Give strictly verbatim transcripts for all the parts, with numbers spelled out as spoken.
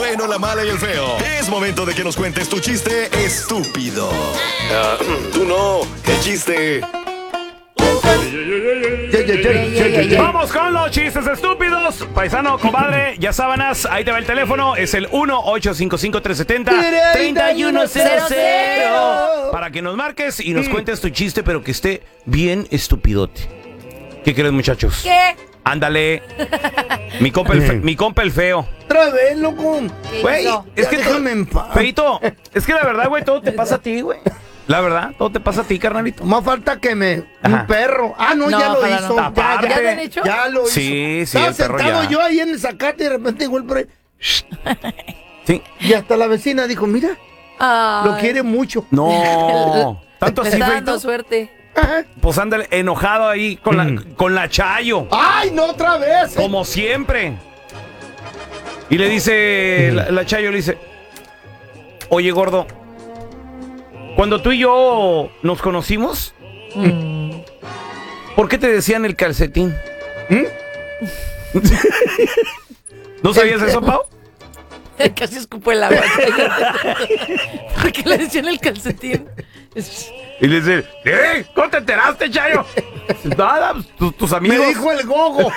bueno, la mala y el feo. Es momento de que nos cuentes tu chiste estúpido. Uh, tú no, ¿qué chiste? Vamos con los chistes estúpidos. Paisano, compadre, ya sábanas, ahí te va el teléfono. Es el uno ocho cinco cinco, tres siete cero, tres uno cero cero para que nos marques y nos cuentes tu chiste, pero que esté bien estupidote. ¿Qué crees, muchachos? ¿Qué? Ándale. Mi compa el, fe, mi compa el feo. Otra vez, loco. Güey, es que déjame en paz. Feito, es que la verdad, güey, todo te pasa a ti, güey. La verdad, todo te pasa a ti, carnalito. Más falta que me... Ajá. Un perro. Ah, no, No, ya lo ojalá hizo. no. Ya, ya, ¿Ya lo han hecho? ya lo hizo. Sí, sí, Estaba el perro sentado ya. yo ahí en el zacate y de repente igual por ahí. Sí. Y hasta la vecina dijo, mira, Ay, lo quiere mucho. No. Tanto me así, está dando Feito. suerte. Ajá. Pues ándale, enojado ahí con la, con la Chayo. ¡Ay, no otra vez! Como siempre. Y le dice, la, la Chayo le dice, oye, gordo, cuando tú y yo nos conocimos, Mm. ¿por qué te decían el calcetín? ¿No sabías eso, Pau? Casi escupo el agua. ¿Por qué le decían el calcetín? Y le dice, ¿eh? ¿Cómo te enteraste, Chayo? Nada, tus, tus amigos. Me dijo el gogo.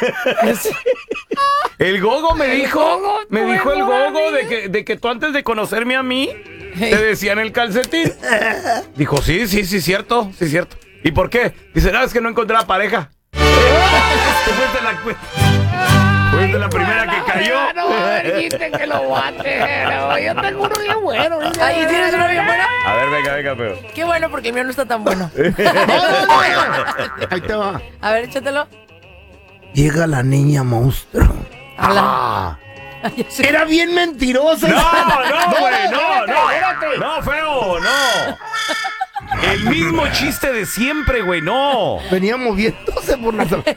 El gogo me El dijo, gogo, me tu dijo el mejor gogo amigo. de que, de que tú antes de conocerme a mí, te decían el calcetín. Dijo, sí, sí, sí, cierto, sí, cierto. ¿Y por qué? Dice, no, es que no encontré la pareja. Tú fuiste la, fuiste la primera que cayó. Dijiste que lo bate. Yo tengo uno bien bueno. Ay, ¿tienes uno bien bueno? A ver, venga, venga, pero. Qué bueno, porque el mío no está tan bueno. Ahí te va. A ver, échatelo. Llega la niña monstruo. Ah. Ya sé. Era bien mentirosa. No, no, güey, no, no. espérate. No, feo, no. El mismo chiste de siempre, güey, no. Venía moviéndose por la... Qué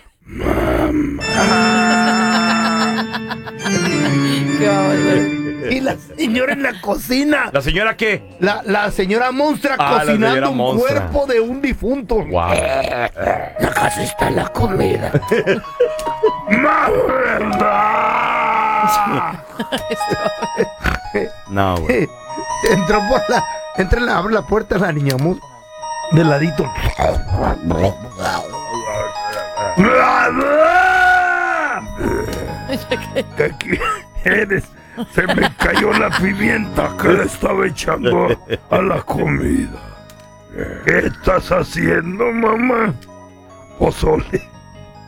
bárbaro. Y la señora en la cocina. ¿La señora qué? La, la señora monstrua Ah, la cocinando señora un monstrua. cuerpo de un difunto. Wow. La casa está la comida. No, güey. Entró por la... Entra, la, abre la puerta la niña monstrua. De ladito. ¿Qué quieres? Se me cayó la pimienta que le estaba echando a la comida. ¿Qué estás haciendo, mamá? Pozole.